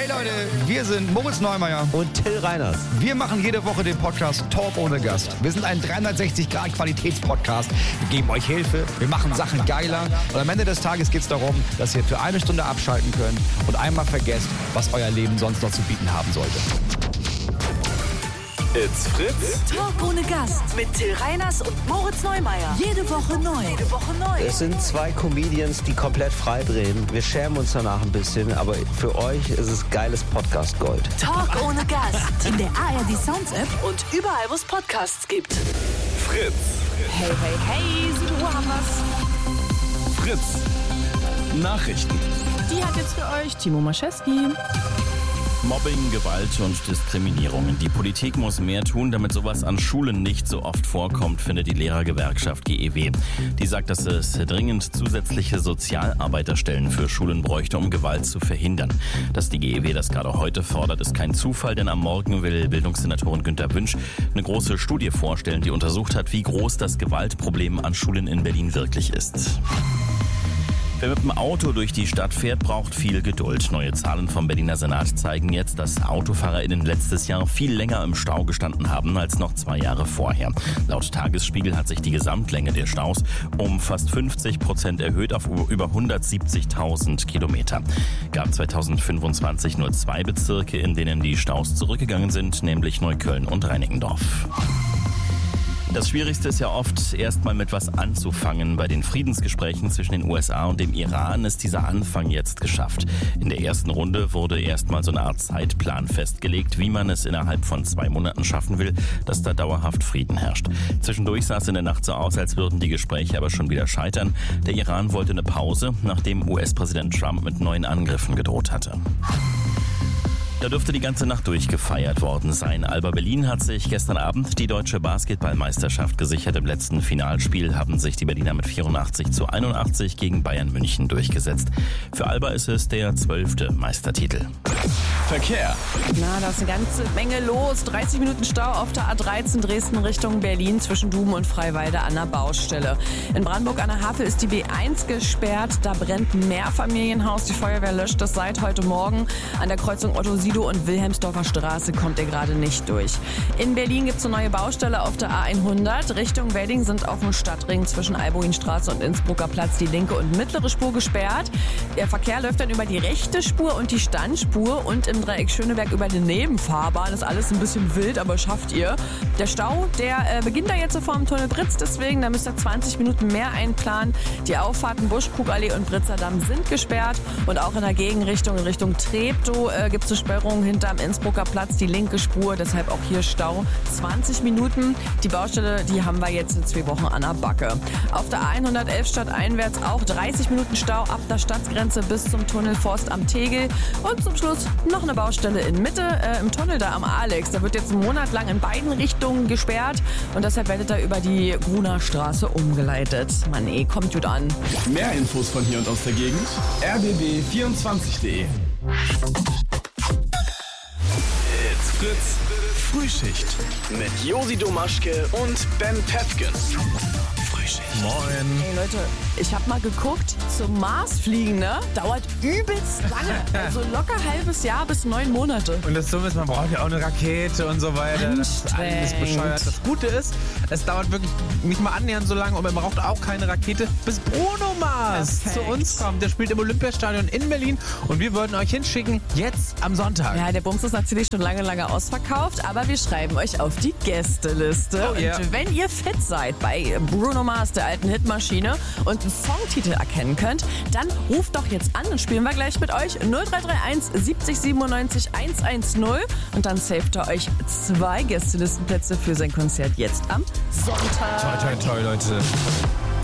Hey Leute, wir sind Moritz Neumeier und Till Reiners. Wir machen jede Woche den Podcast Talk ohne Gast. Wir sind ein 360-Grad-Qualitätspodcast. Wir geben euch Hilfe, wir machen Sachen geiler. Und am Ende des Tages geht es darum, dass ihr für eine Stunde abschalten könnt und einmal vergesst, was euer Leben sonst noch zu bieten haben sollte. It's Fritz. Talk ohne Gast mit Till Reiners und Moritz Neumeier. Jede Woche neu. Es sind zwei Comedians, die komplett frei drehen. Wir schämen uns danach ein bisschen, aber für euch ist es geiles Podcast-Gold. Talk ohne Gast. In der ARD Sounds App und überall, wo es Podcasts gibt. Fritz. Hey, hey, hey, 7 Uhr haben wir's. Fritz. Nachrichten. Die hat jetzt für euch Timo Maschewski. Mobbing, Gewalt und Diskriminierung. Die Politik muss mehr tun, damit sowas an Schulen nicht so oft vorkommt, findet die Lehrergewerkschaft GEW. Die sagt, dass es dringend zusätzliche Sozialarbeiterstellen für Schulen bräuchte, um Gewalt zu verhindern. Dass die GEW das gerade heute fordert, ist kein Zufall, denn am Morgen will Bildungssenatorin Günther Wünsch eine große Studie vorstellen, die untersucht hat, wie groß das Gewaltproblem an Schulen in Berlin wirklich ist. Wer mit dem Auto durch die Stadt fährt, braucht viel Geduld. Neue Zahlen vom Berliner Senat zeigen jetzt, dass AutofahrerInnen letztes Jahr viel länger im Stau gestanden haben als noch 2 Jahre vorher. Laut Tagesspiegel hat sich die Gesamtlänge der Staus um fast 50% erhöht auf über 170.000 Kilometer. Gab 2025 nur 2 Bezirke, in denen die Staus zurückgegangen sind, nämlich Neukölln und Reinickendorf. Das Schwierigste ist ja oft, erstmal mit was anzufangen. Bei den Friedensgesprächen zwischen den USA und dem Iran ist dieser Anfang jetzt geschafft. In der ersten Runde wurde erstmal so eine Art Zeitplan festgelegt, wie man es innerhalb von 2 Monaten schaffen will, dass da dauerhaft Frieden herrscht. Zwischendurch sah es in der Nacht so aus, als würden die Gespräche aber schon wieder scheitern. Der Iran wollte eine Pause, nachdem US-Präsident Trump mit neuen Angriffen gedroht hatte. Da dürfte die ganze Nacht durchgefeiert worden sein. Alba Berlin hat sich gestern Abend die deutsche Basketballmeisterschaft gesichert. Im letzten Finalspiel haben sich die Berliner mit 84:81 gegen Bayern München durchgesetzt. Für Alba ist es der 12. Meistertitel. Verkehr. Na, da ist eine ganze Menge los. 30 Minuten Stau auf der A13 Dresden Richtung Berlin zwischen Duben und Freiwalde an der Baustelle. In Brandenburg an der Havel ist die B1 gesperrt. Da brennt ein Mehrfamilienhaus. Die Feuerwehr löscht das seit heute Morgen. An der Kreuzung Otto-Sido und Wilhelmsdorfer Straße kommt er gerade nicht durch. In Berlin gibt es eine neue Baustelle auf der A100. Richtung Wedding sind auf dem Stadtring zwischen Alboinstraße und Innsbrucker Platz die linke und mittlere Spur gesperrt. Der Verkehr läuft dann über die rechte Spur und die Standspur und im Dreieck Schöneberg über die Nebenfahrbahn. Das ist alles ein bisschen wild, aber schafft ihr. Der Stau, der beginnt da jetzt vor dem Tunnel Britz, deswegen, da müsst ihr 20 Minuten mehr einplanen. Die Auffahrten Buschkrugallee und Britzer Damm sind gesperrt und auch in der Gegenrichtung, in Richtung Treptow, gibt es eine Sperrung hinterm Innsbrucker Platz, die linke Spur, deshalb auch hier Stau. 20 Minuten. Die Baustelle, die haben wir jetzt in 2 Wochen an der Backe. Auf der A111 stadteinwärts auch 30 Minuten Stau ab der Stadtgrenze bis zum Tunnel Forst am Tegel. Und zum Schluss noch eine Baustelle in Mitte, im Tunnel da am Alex. Da wird jetzt einen Monat lang in beiden Richtungen gesperrt und deshalb werdet ihr über die Gruner Straße umgeleitet. Mann, kommt gut an. Mehr Infos von hier und aus der Gegend. rbb24.de. It's Fritz. Frühschicht. Mit Josi Domaschke und Ben Pepken. Frühschicht. Moin. Hey Leute, ich hab mal geguckt, zum Mars fliegen, ne? Dauert übelst lange. Also locker halbes Jahr bis 9 Monate. Und das Dumme ist, man braucht ja auch eine Rakete und so weiter. Das ist alles bescheuert. Das Gute ist, es dauert wirklich nicht mal annähernd so lange und man braucht auch keine Rakete, bis Bruno Mars zu uns kommt. Der spielt im Olympiastadion in Berlin und wir würden euch hinschicken, jetzt am Sonntag. Ja, der Bums ist natürlich schon lange ausverkauft, aber wir schreiben euch auf die Gästeliste. Oh, yeah. Und wenn ihr fit seid bei Bruno Mars, der alten Hitmaschine, und einen Songtitel erkennen könnt, dann ruft doch jetzt an und spielen wir gleich mit euch 0331 70 97 110 und dann saved ihr euch 2 Gästelistenplätze für sein Konzert jetzt am Sonntag. Toll, Leute.